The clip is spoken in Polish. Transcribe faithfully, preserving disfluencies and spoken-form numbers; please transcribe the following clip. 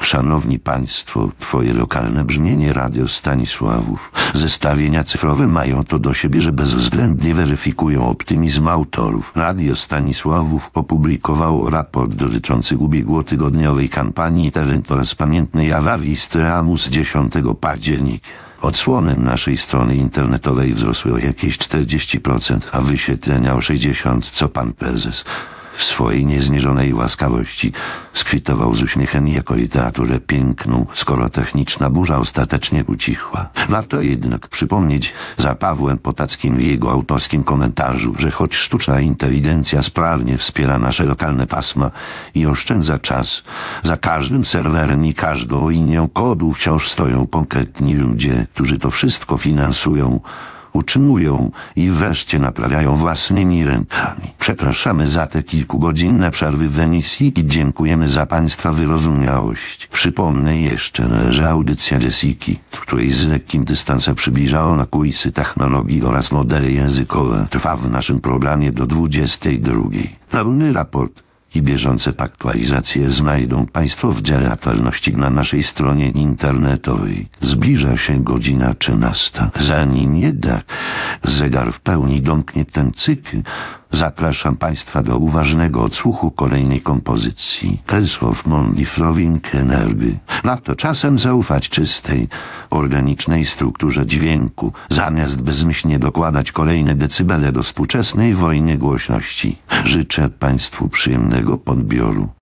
Szanowni Państwo, Twoje lokalne brzmienie Radio Stanisławów. Zestawienia cyfrowe mają to do siebie, że bezwzględnie weryfikują optymizm autorów. Radio Stanisławów opublikowało raport dotyczący ubiegłotygodniowej kampanii T V oraz pamiętnej awarii z tramwajem z dziesiątego października. Odsłony naszej strony internetowej wzrosły o jakieś czterdzieści procent, a wyświetlenia o sześćdziesiąt procent, co pan prezes w swojej niezmierzonej łaskawości skwitował z uśmiechem jako literaturę piękną, skoro techniczna burza ostatecznie ucichła. Warto jednak przypomnieć za Pawłem Potackim w jego autorskim komentarzu, że choć sztuczna inteligencja sprawnie wspiera nasze lokalne pasma i oszczędza czas, za każdym serwerem i każdą linią kodu wciąż stoją konkretni ludzie, którzy to wszystko finansują, utrzymują i wreszcie naprawiają własnymi rękami. Przepraszamy za te kilkugodzinne przerwy w emisji i dziękujemy za Państwa wyrozumiałość. Przypomnę jeszcze, że audycja Jessiki, w której z lekkim dystansem przybliża ona kulisy technologii oraz modele językowe, trwa w naszym programie do dwudziestej drugiej. Pełny raport i bieżące aktualizacje znajdą Państwo w dziale aktualności na naszej stronie internetowej. Zbliża się godzina trzynasta. Zanim jednak zegar w pełni domknie ten cykl, zapraszam Państwa do uważnego odsłuchu kolejnej kompozycji. Kelsław Monlifrowing Energy. Warto czasem zaufać czystej, organicznej strukturze dźwięku, zamiast bezmyślnie dokładać kolejne decybele do współczesnej wojny głośności. Życzę Państwu przyjemnego podbioru.